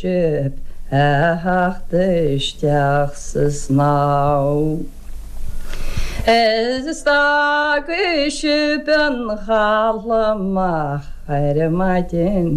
ship isteach sa sná. Sta go ship an chalamach ar a maidin